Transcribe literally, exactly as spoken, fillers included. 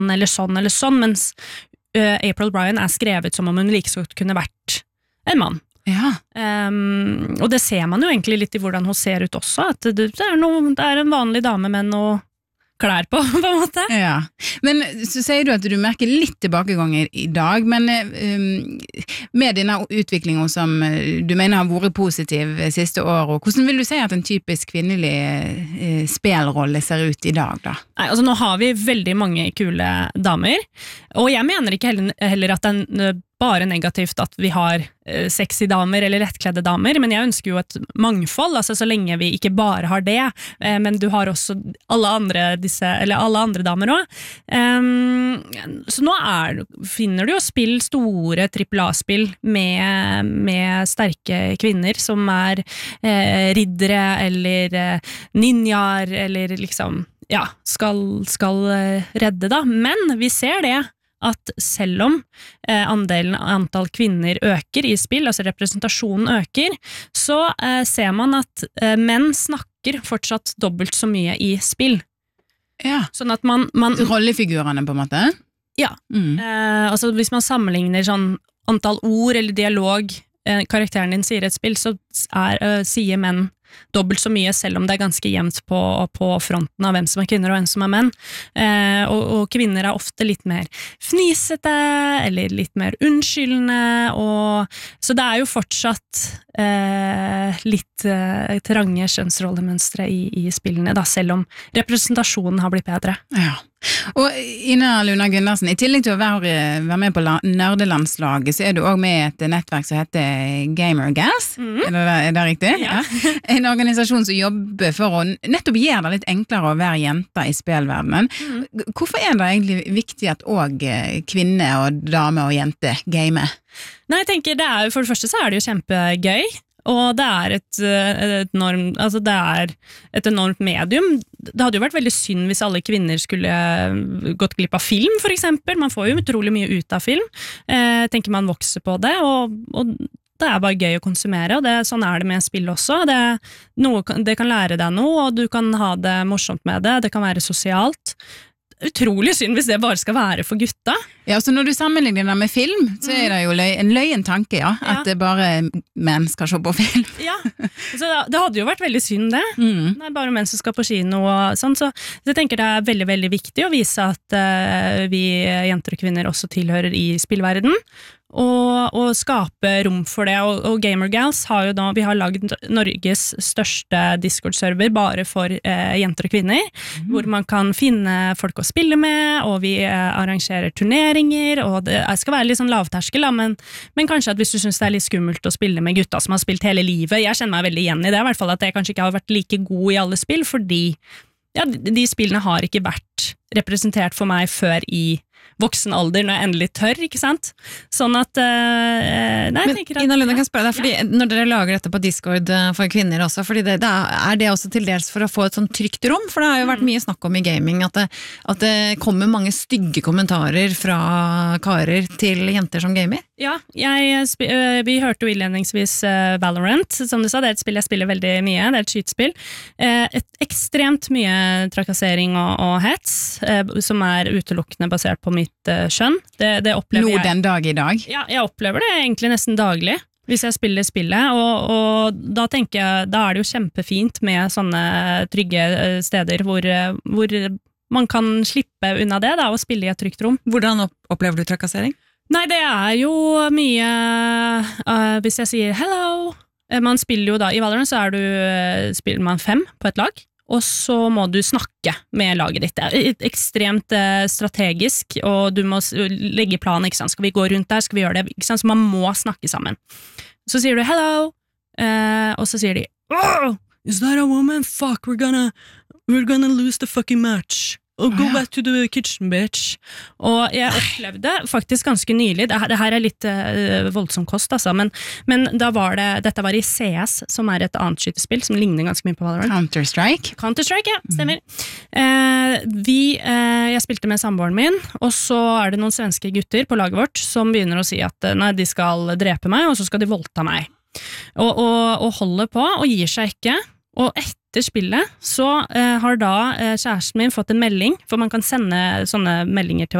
sånn eller sånn eller sånn, mens uh, April O'Brien er skrevet som om hun like så kunne vært en mann. Ja. Um, og det ser man jo egentlig litt i hvordan hun ser ut også, at det, det, er, noe, det er en vanlig dame med noe klær på, på en måte. Ja. Men så sier du at du merker litt tilbakeganger i dag, men um, med denne utviklingen som du mener har vært positiv siste år, hvordan vil du si at en typisk kvinnelig uh, spelrolle ser ut i dag da? Nei, altså nå har vi veldig mange kule damer, og jeg mener ikke heller, heller at den bare negativt at vi har eh, sexy damer eller lettkledde damer, men jeg ønsker jo et mangfold, altså så lenge vi ikke bare har det, eh, men du har også alle andre disse, eller alle andre damer også. Um, så nå er, finner du jo spill, store trippel A-spill med, med sterke kvinner som er eh, riddere eller eh, ninjaer, eller liksom, ja, skal, skal eh, redde da, men vi ser det at selv om eh, andelen antall kvinner øker i spill, altså representasjonen øker, så eh, ser man at eh, menn snakker fortsatt dobbelt så mye i spill. Ja. Sånn at man... man rollefigurene på en måte? Ja. Mm. Eh, altså hvis man sammenligner sånn antall ord eller dialog eh, karakteren din sier i et spill, så er, eh, sier menn dobbelt så mye, selv om det er ganske jevnt på, på fronten av hvem som er kvinner og hvem som er menn. Eh, og, og kvinner er ofte litt mer fnisete, eller litt mer unnskyldende, og, så det er jo fortsatt eh, litt eh, trange kjønnsrollemønstre i, i spillene, da, selv om representasjonen har blitt bedre. Ja. Og Ina Luna Gundersen, i tillegg til å være, være med på nerdelandslaget, så er du også med i et nettverk som heter Gamer Gas. Mm. Er, det, er det riktig? Ja. Ja. En organisasjon som jobber for å nettopp gjøre det litt enklere å være jente i spillverdenen. Mm. Hvorfor er det egentlig viktig at også kvinner og damer og jenter gamer? Nei, jeg tenker det er, for det første så er det jo kjempegøy, og det er et, et, enorm, altså det er et enormt medium. Det hadde jo vært veldig synd hvis alle kvinner skulle gått glipp av film, for eksempel. Man får jo utrolig mye ut av film. Eh, tenker man vokser på det, og, og det er bare gøy å konsumere, og det, sånn er det med spill også. Det, noe, det kan lære deg noe, og du kan ha det morsomt med det. Det kan være sosialt. Utrolig synd hvis det bare skal være for gutta. Ja, så når du sammenligner det med film, så er det jo løy, en løyen tanke, ja, at ja. Det bare menn skal se på film. Ja, så det hadde jo vært veldig synd det. Mm. Det er bare menn som skal på kino og sånn, så jeg tenker det er veldig, veldig viktig å vise at uh, vi jenter og kvinner også tilhører i spillverden, og, og skape rom for det, og, og Gamer Gals har jo da, vi har laget Norges største Discord-server bare for eh, jenter og kvinner, mm. hvor man kan finne folk å spille med, og vi eh, arrangerer turneringer, og det skal være litt sånn lavterskel, da, men, men kanskje at hvis du synes det er litt skummelt å spille med gutta som har spilt hele livet, jeg kjenner meg veldig igjen i det, i hvert fall at jeg kanskje ikke har vært like god i alle spill, fordi ja, de, de spillene har ikke vært representert for meg før i voksen alder, når jeg endelig tør, ikke sant? Sånn at, uh, nei, jeg tenker at... Ina Lund, jeg kan spørre deg, fordi ja. Når dere lager dette på Discord for kvinner også, fordi det, det er det også til dels for å få et sånn trygt rom, for det har jo vært mye snakk om i gaming, at det, at det kommer mange stygge kommentarer fra karer til jenter som gamer. Ja, jeg, uh, vi hørte jo innledningsvis uh, Valorant, som du sa, det er et spill jeg spiller veldig mye, det er et skytespill. Uh, et ekstremt mye trakassering og, og hets, uh, som er utelukkende basert på mitt skjønn. Det, det opplever Nå jeg. Den dag i dag? Ja, jeg opplever det egentlig nesten daglig, hvis jeg spiller spillet, og, og da tenker jeg, da er det jo kjempefint med sånne trygge steder hvor, hvor man kan slippe unna det da, og spille i et trygt rom. Hvordan opplever du trakassering? Nei, det er jo mye, uh, hvis jeg sier hello, man spiller jo da, i Valorant så er du, spiller man fem på et lag, og så må du snakke med laget ditt. Det er ekstremt eh, strategisk, og du må legge planen, ikke sant? Skal vi gå rundt der, skal vi gjøre det, ikke sant? Så man må snakke sammen. Så sier du hello, eh, og så sier de oh, is that a woman? Fuck, we're gonna, we're gonna lose the fucking match. Oh, go back to the kitchen, bitch. Og jeg opplevde faktisk ganske nylig, det her, det her er litt uh, voldsom kost, altså, men, men da var det, dette var i C S, som er et annet skytespill, som ligner ganske mye på Valorant. Counter-Strike? Counter-Strike, ja, stemmer. Mm. Uh, vi, uh, jeg spilte med samboeren min, og så er det noen svenske gutter på laget vårt, som begynner å si at nei, de skal drepe meg, og så skal de voldta meg. Og, og, og holder på, og gir seg ikke. Og etter spillet så eh, har da eh, kjæresten min fått en melding, for man kan sende sånne meldinger til